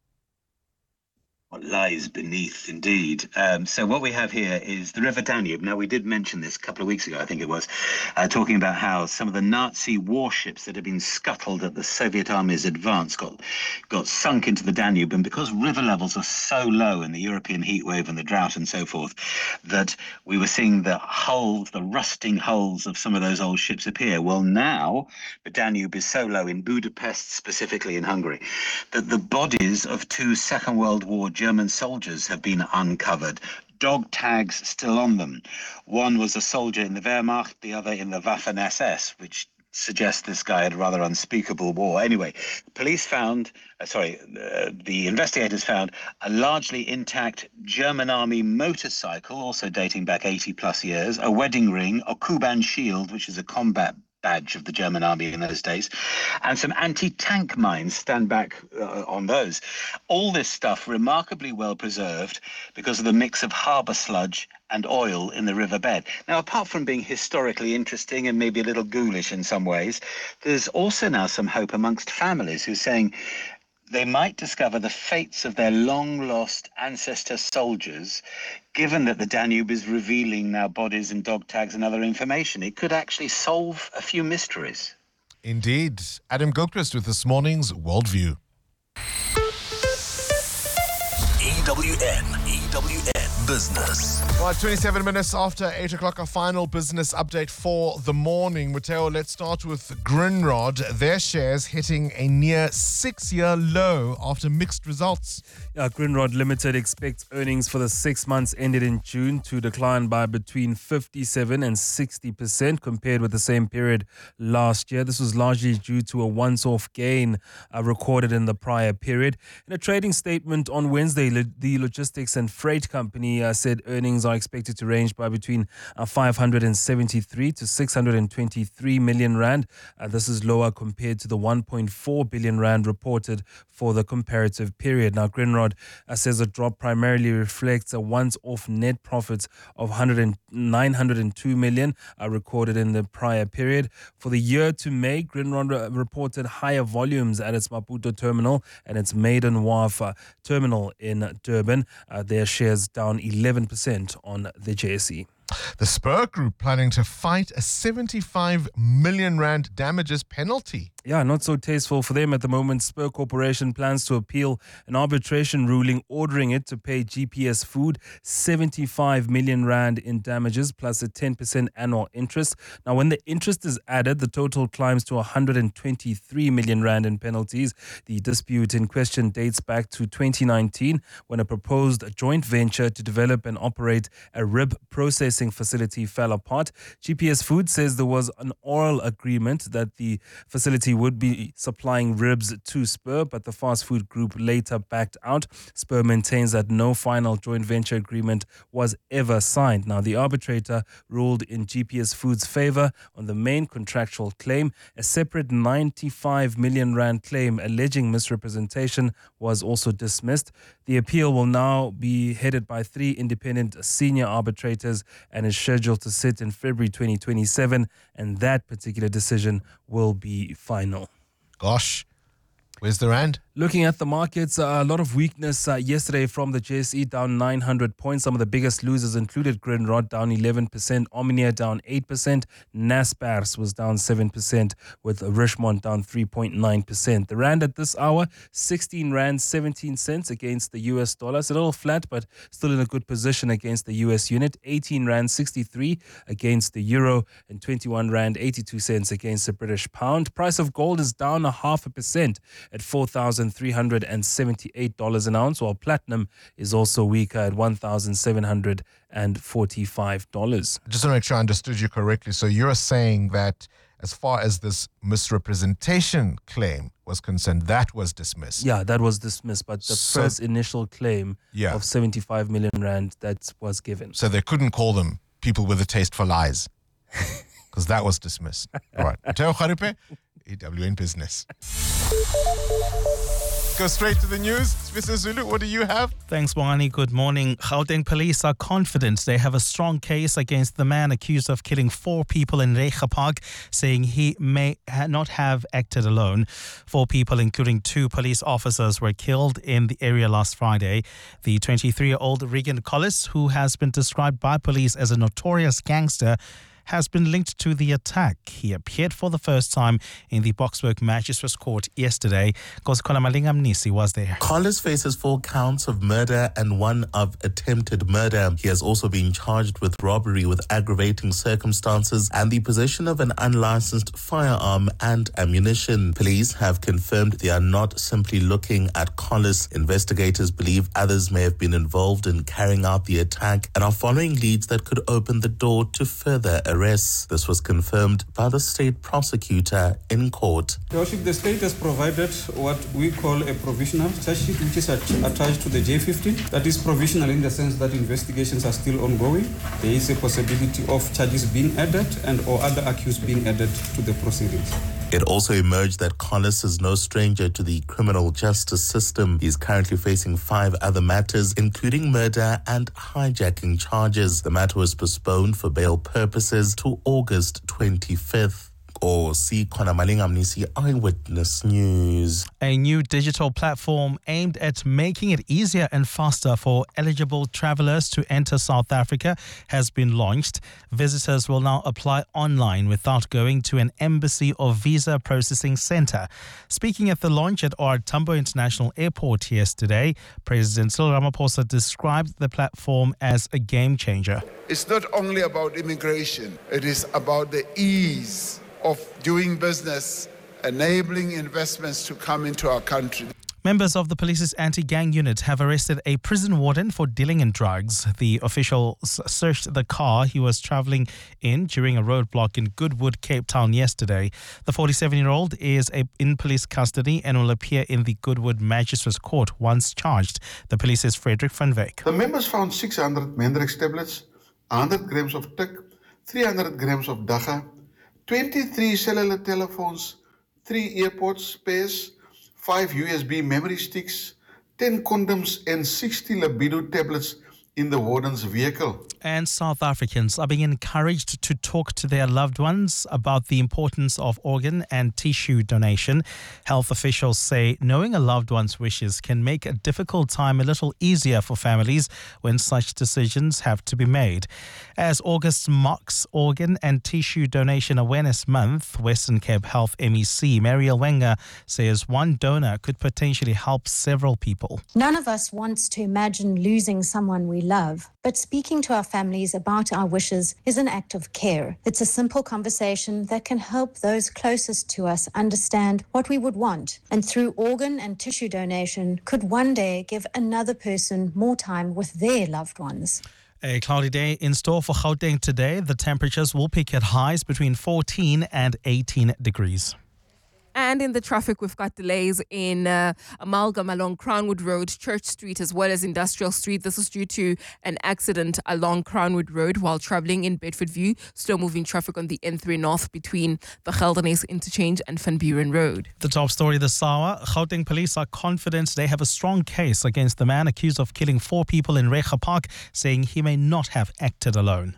What lies beneath, indeed. So what we have here is the River Danube. Now, we did mention this a couple of weeks ago, I think it was, talking about how some of the Nazi warships that had been scuttled at the Soviet Army's advance got sunk into the Danube. And because river levels are so low in the European heatwave and the drought and so forth, that we were seeing the hulls, the rusting hulls of some of those old ships appear. Well, now the Danube is so low, in Budapest specifically in Hungary, that the bodies of 2 Second World War German soldiers have been uncovered. Dog tags still on them. One was a soldier in the Wehrmacht, the other in the Waffen-SS, which suggests this guy had a rather unspeakable war. Anyway, police found, the investigators found a largely intact German army motorcycle, also dating back 80 plus years, a wedding ring, a Kuban shield, which is a combat badge of the German army in those days, and some anti-tank mines stand back on those. All this stuff remarkably well preserved because of the mix of harbour sludge and oil in the riverbed. Now, apart from being historically interesting and maybe a little ghoulish in some ways, there's also now some hope amongst families who are saying they might discover the fates of their long-lost ancestor soldiers, given that the Danube is revealing now bodies and dog tags and other information. It could actually solve a few mysteries. Indeed. Adam Gilchrist with this morning's Worldview. EWN. Business. Well, 27 minutes after 8 o'clock, our final business update for the morning. Mateo, let's start with Grindrod. Their shares hitting a near 6-year low after mixed results. Grindrod Limited expects earnings for the 6 months ended in June to decline by between 57 and 60% compared with the same period last year. This was largely due to a once-off gain recorded in the prior period. In a trading statement on Wednesday, the logistics and freight company said earnings are expected to range by between 573 to 623 million rand. This is lower compared to the 1.4 billion rand reported for the comparative period. Now, Grindrod says the drop primarily reflects a once-off net profit of 902 million recorded in the prior period. For the year to May, Grindrod reported higher volumes at its Maputo terminal and its Maiden Wharf terminal in Durban. Their shares down 11% on the JSE. The Spur Group planning to fight a 75 million rand damages penalty. Yeah, not so tasteful for them at the moment. Spur Corporation plans to appeal an arbitration ruling ordering it to pay GPS Food 75 million rand in damages plus a 10% annual interest. Now, when the interest is added, the total climbs to 123 million rand in penalties. The dispute in question dates back to 2019 when a proposed joint venture to develop and operate a rib processing facility fell apart. GPS Food says there was an oral agreement that the facility would be supplying ribs to Spur, but the fast food group later backed out. Spur maintains that no final joint venture agreement was ever signed. Now, the arbitrator ruled in GPS Food's favor on the main contractual claim. A separate 95 million rand claim alleging misrepresentation was also dismissed. The appeal will now be headed by 3 independent senior arbitrators and is scheduled to sit in February 2027, and that particular decision will be final. Gosh, where's the rand? Looking at the markets, a lot of weakness yesterday from the JSE, down 900 points. Some of the biggest losers included Grindrod, down 11%, Omnia down 8%, Naspers was down 7%, with Richmond down 3.9%. The rand at this hour, 16 rand 17 cents against the US dollar. It's a little flat, but still in a good position against the US unit. 18 rand 63 against the euro and 21 rand 82 cents against the British pound. Price of gold is down 0.5% at $4,378 an ounce, while platinum is also weaker at $1,745. I just want to make sure I understood you correctly. So you're saying that as far as this misrepresentation claim was concerned, that was dismissed? Yeah, that was dismissed, but the first initial claim of 75 million rand, that was given. So they couldn't call them people with a taste for lies, because that was dismissed. All right. Mateo Kharipe, EWN Business. Go straight to the news. Mr. Zulu, what do you have? Thanks, Wani. Good morning. Gauteng police are confident they have a strong case against the man accused of killing 4 people in Reiger Park, saying he may not have acted alone. 4 people, including 2 police officers, were killed in the area last Friday. The 23-year-old Regan Collis, who has been described by police as a notorious gangster, has been linked to the attack. He appeared for the first time in the Boksburg Magistrates Court yesterday. Koskola Malinga Mnisi was there. Collis faces 4 counts of murder and 1 of attempted murder. He has also been charged with robbery with aggravating circumstances and the possession of an unlicensed firearm and ammunition. Police have confirmed they are not simply looking at Collis. Investigators believe others may have been involved in carrying out the attack and are following leads that could open the door to further arrests. This was confirmed by the state prosecutor in court. Your Worship, the state has provided what we call a provisional charge sheet, which is attached to the J15. That is provisional in the sense that investigations are still ongoing. There is a possibility of charges being added and or other accused being added to the proceedings. It also emerged that Collis is no stranger to the criminal justice system. He is currently facing 5 other matters, including murder and hijacking charges. The matter was postponed for bail purposes to August 25th. or see Kona Malingamnisi Eyewitness News. A new digital platform aimed at making it easier and faster for eligible travelers to enter South Africa has been launched. Visitors will now apply online without going to an embassy or visa processing center. Speaking at the launch at OR Tambo International Airport yesterday, President Cyril Ramaphosa described the platform as a game changer. It's not only about immigration, it is about the ease of doing business, enabling investments to come into our country. Members of the police's anti-gang unit have arrested a prison warden for dealing in drugs. The officials searched the car he was travelling in during a roadblock in Goodwood, Cape Town yesterday. The 47-year-old is in police custody and will appear in the Goodwood Magistrates Court once charged. The police's Frederick van Wyk. The members found 600 Mendrix tablets, 100 grams of TIC, 300 grams of Daga, 23 cellular telephones, 3 earpods spares, 5 USB memory sticks, 10 condoms and 60 libido tablets in the warden's vehicle. And South Africans are being encouraged to talk to their loved ones about the importance of organ and tissue donation. Health officials say knowing a loved one's wishes can make a difficult time a little easier for families when such decisions have to be made. As August marks Organ and Tissue Donation Awareness Month, Western Cape Health MEC Mariel Wenger says one donor could potentially help several people. None of us wants to imagine losing someone we love, but speaking to our families about our wishes is an act of care. It's a simple conversation that can help those closest to us understand what we would want, and through organ and tissue donation could one day give another person more time with their loved ones. A cloudy day in store for Gauteng today. The temperatures will peak at highs between 14 and 18 degrees. And in the traffic, we've got delays in Amalgam along Crownwood Road, Church Street, as well as Industrial Street. This is due to an accident along Crownwood Road while travelling in Bedford View. Slow-moving traffic on the N3 North between the Geldenhuys Interchange and Van Buren Road. The top story this hour, Gauteng police are confident they have a strong case against the man accused of killing 4 people in Recha Park, saying he may not have acted alone.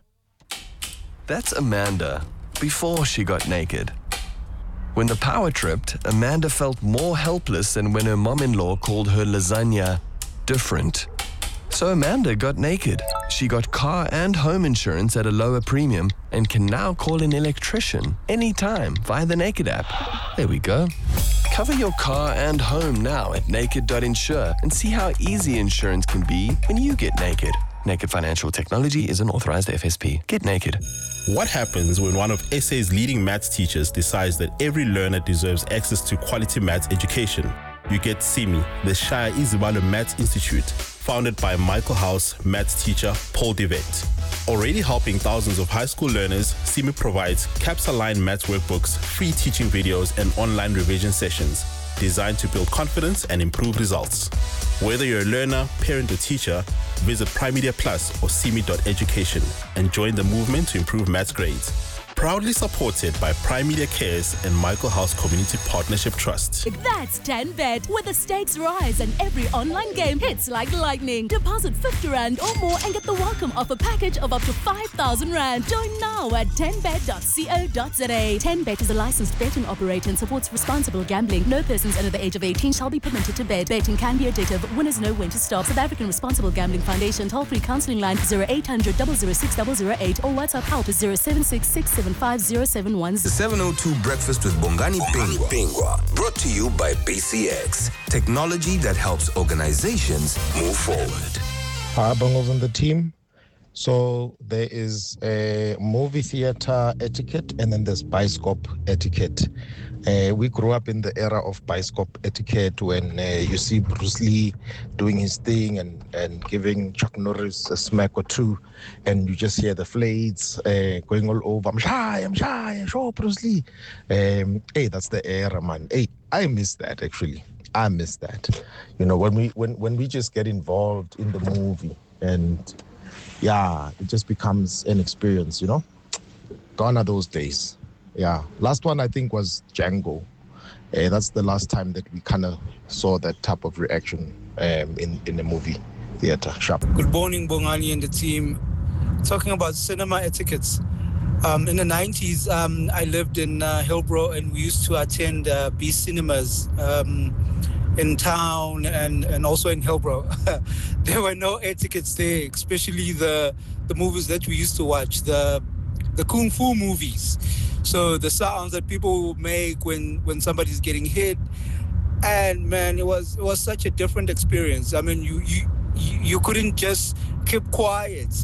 That's Amanda before she got naked. When the power tripped, Amanda felt more helpless than when her mom-in-law called her lasagna different. So Amanda got naked. She got car and home insurance at a lower premium and can now call an electrician anytime via the Naked app. There we go. Cover your car and home now at naked.insure and see how easy insurance can be when you get naked. Naked Financial Technology is an authorized FSP. Get naked. What happens when one of SA's leading maths teachers decides that every learner deserves access to quality maths education? You get SIMI, the Shire Izibalo Maths Institute, founded by Michael House maths teacher Paul DeVette. Already helping thousands of high school learners, SIMI provides CAPS-aligned maths workbooks, free teaching videos, and online revision sessions designed to build confidence and improve results. Whether you're a learner, parent, or teacher, visit Primedia Plus or simi.education and join the movement to improve maths grades. Proudly supported by Primedia Cares and Michael House Community Partnership Trust. That's 10Bet, where the stakes rise and every online game hits like lightning. Deposit 50 Rand or more and get the welcome offer package of up to 5,000 Rand. Join now at 10bet.co.za. 10Bet is a licensed betting operator and supports responsible gambling. No persons under the age of 18 shall be permitted to bet. Betting can be addictive. Winners know when to stop. South African Responsible Gambling Foundation toll-free counselling line 0800 006 008 or WhatsApp help is 0766 75071. The 702 Breakfast with Bongani Pingwa. Brought to you by BCX. Technology that helps organizations move forward. Hi, Bongos and the team. So there is a movie theater etiquette and then there's Bioscope etiquette. We grew up in the era of Bioscope etiquette when you see Bruce Lee doing his thing and giving Chuck Norris a smack or two, and you just hear the flades going all over. I'm shy, show Bruce Lee. Hey, that's the era, man. Hey, I miss that actually. I miss that. You know, when we just get involved in the movie and yeah, it just becomes an experience, you know? Gone are those days. Yeah. Last one, I think, was Django. That's the last time that we kind of saw that type of reaction in the movie theater shop. Good morning, Bongani and the team. Talking about cinema etiquettes. In the 90s, I lived in Hillbrow, and we used to attend B cinemas in town and also in Hillbrow. There were no air tickets there, especially the movies that we used to watch, the kung fu movies. So the sounds that people would make when somebody's getting hit, and man, it was such a different experience. I mean, you couldn't just keep quiet.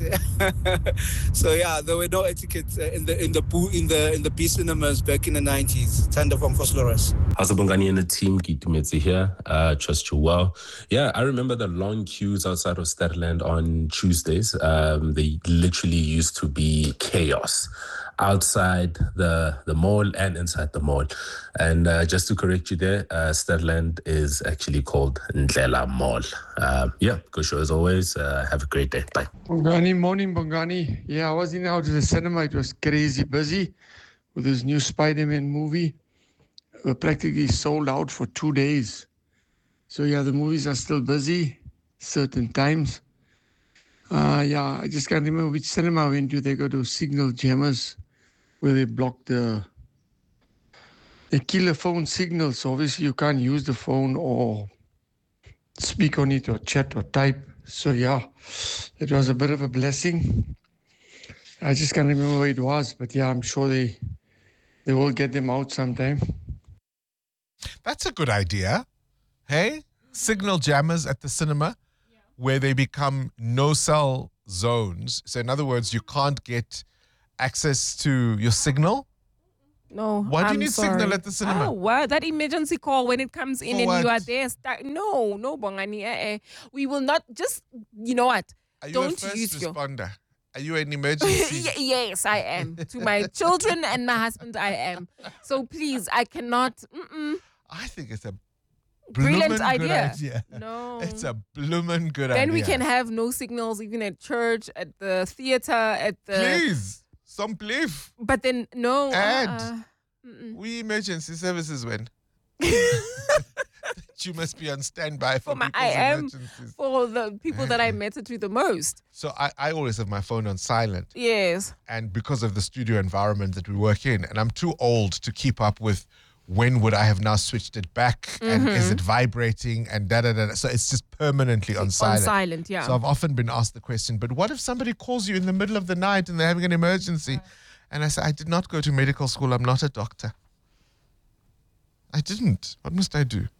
So yeah, there were no etiquette in the B cinemas back in the 90s. Tanda from Vosloorus. How's the Bongani and the team? Kitumetse here. Trust you well. Yeah, I remember the long queues outside of Sterland on Tuesdays. They literally used to be chaos outside the mall and inside the mall. And just to correct you there, Sterland is actually called Ndlela Mall. Yeah, good show as always. Have a great day. Bye. Bongani, morning Bongani. Yeah, I was in out to the cinema. It was crazy busy with this new Spider-Man movie. We're practically sold out for 2 days. So yeah, the movies are still busy certain times. Yeah, I just can't remember which cinema I went to. They go to Signal Jammers, where they block they kill the phone signal. So obviously you can't use the phone or speak on it or chat or type. So yeah, it was a bit of a blessing. I just can't remember where it was, but yeah, I'm sure they will get them out sometime. That's a good idea. Hey? Signal jammers at the cinema, where they become no-cell zones. So in other words, you can't get access to your signal? No. Why do you I'm need sorry. signal at the cinema? Oh, what? That emergency call when it comes in For and what? you are there. No, Bongani. We will not just, you know what? Are you Don't a first use your. responder? Are you an emergency? Yes, I am. To my children and my husband, I am. So please, I cannot. I think it's a Brilliant bloomin' idea. Good idea. No. It's a bloomin' good idea. Then we can have no signals even at church, at the theater, at the. Please, some belief. But then, no. And we emergency services when? You must be on standby for people's emergencies. For the people that I met it with the most. So I always have my phone on silent. Yes. And because of the studio environment that we work in, and I'm too old to keep up with when would I have now switched it back and is it vibrating and da-da-da. So it's just permanently on silent. On silent, yeah. So I've often been asked the question, but what if somebody calls you in the middle of the night and they're having an emergency? And I say, I did not go to medical school. I'm not a doctor. I didn't. What must I do?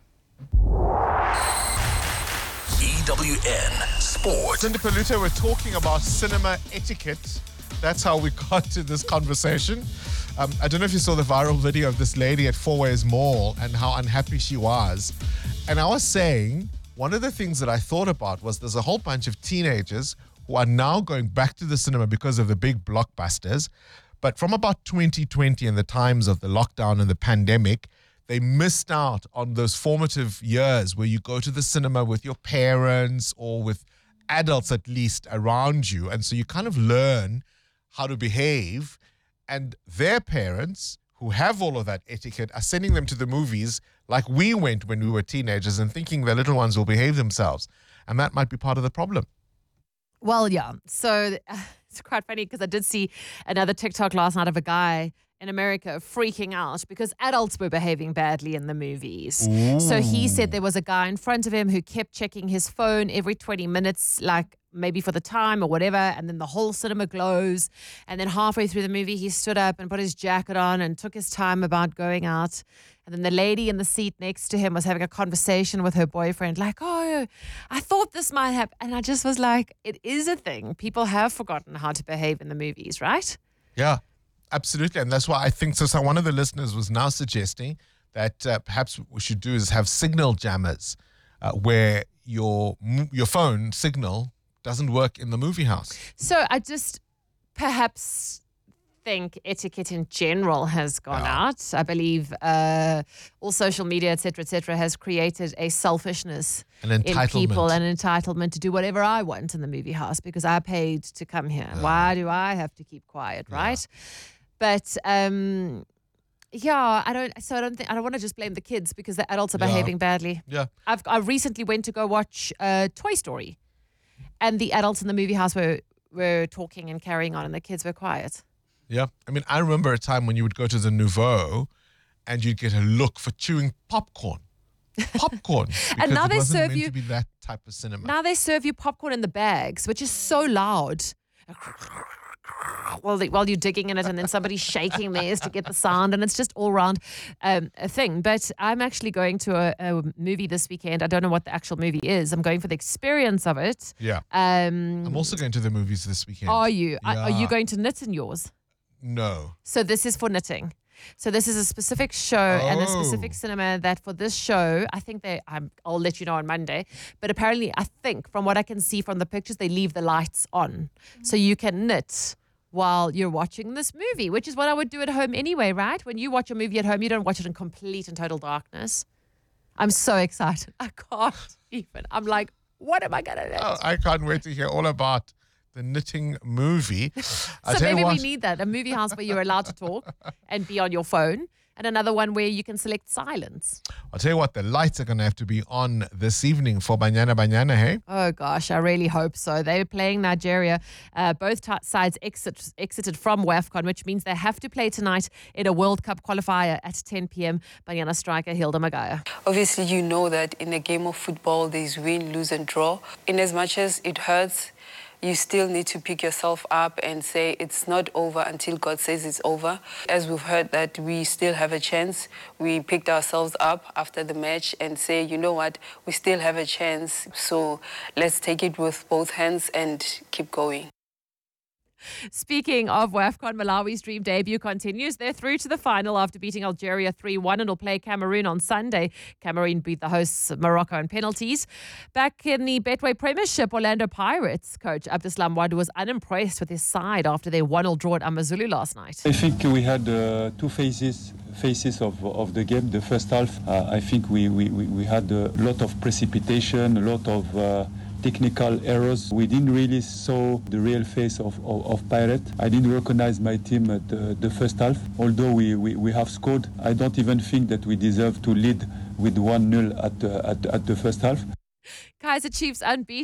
EWN Sports. Cindy Paluta, we're talking about cinema etiquette. That's how we got to this conversation. I don't know if you saw the viral video of this lady at Fourways Mall and how unhappy she was. And I was saying, one of the things that I thought about was there's a whole bunch of teenagers who are now going back to the cinema because of the big blockbusters. But from about 2020 and the times of the lockdown and the pandemic, they missed out on those formative years where you go to the cinema with your parents or with adults at least around you. And so you kind of learn how to behave. And their parents, who have all of that etiquette, are sending them to the movies like we went when we were teenagers and thinking the little ones will behave themselves. And that might be part of the problem. Well, yeah. So it's quite funny because I did see another TikTok last night of a guy in America freaking out because adults were behaving badly in the movies. Ooh. So he said there was a guy in front of him who kept checking his phone every 20 minutes, like maybe for the time or whatever, and then the whole cinema glows. And then halfway through the movie, he stood up and put his jacket on and took his time about going out. And then the lady in the seat next to him was having a conversation with her boyfriend, like, oh, I thought this might happen. And I just was like, it is a thing. People have forgotten how to behave in the movies, right? Yeah, absolutely. And that's why I think so one of the listeners was now suggesting that perhaps what we should do is have signal jammers where your phone signal doesn't work in the movie house. So I just perhaps think etiquette in general has gone out. I believe all social media, et cetera, has created a selfishness in people, an entitlement to do whatever I want in the movie house because I paid to come here. Why do I have to keep quiet, right? But yeah, I don't want to just blame the kids because the adults are behaving badly. Yeah. I recently went to go watch Toy Story, and the adults in the movie house were talking and carrying on, and the kids were quiet. Yeah. I mean, I remember a time when you would go to the Nouveau and you'd get a look for chewing popcorn. Popcorn. And now it they wasn't serve meant you- to be that type of cinema. Now they serve you popcorn in the bags, which is so loud. While you're digging in it, and then somebody's shaking theirs to get the sound, and it's just all round a thing. But I'm actually going to a movie this weekend. I don't know what the actual movie is. I'm going for the experience of it. Yeah. I'm also going to the movies this weekend. Are you? Are you Yeah. going to knit in yours? No. So this is for knitting. So this is a specific show and a specific cinema that for this show, I think I'll let you know on Monday. But apparently, I think from what I can see from the pictures, they leave the lights on. So you can knit while you're watching this movie, which is what I would do at home anyway, right? When you watch a movie at home, you don't watch it in complete and total darkness. I'm so excited. I can't even. I'm like, what am I going to knit? Oh, I can't wait to hear all about the knitting movie. So maybe we need that, a movie house where you're allowed to talk and be on your phone, and another one where you can select silence. I'll tell you what, the lights are going to have to be on this evening for Banyana Banyana, hey? Oh, gosh, I really hope so. They're playing Nigeria. Both sides exited from WAFCON, which means they have to play tonight in a World Cup qualifier at 10 p.m. Banyana striker Hilda Magaya. Obviously, you know that in a game of football, there's win, lose, and draw. In as much as it hurts, you still need to pick yourself up and say it's not over until God says it's over. As we've heard that we still have a chance, we picked ourselves up after the match and say, you know what, we still have a chance. So let's take it with both hands and keep going. Speaking of WAFCON, Malawi's dream debut continues. They're through to the final after beating Algeria 3-1 and will play Cameroon on Sunday. Cameroon beat the hosts Morocco on penalties. Back in the Betway Premiership, Orlando Pirates coach Abdeslam Wadu was unimpressed with his side after their 1-0 draw at Amazulu last night. I think we had two phases of the game. The first half, I think we had a lot of precipitation, a lot of technical errors. We didn't really saw the real face of Pirate. I didn't recognize my team at the first half. Although we have scored, I don't even think that we deserve to lead with 1-0 at the first half. Kaizer Chiefs unbeaten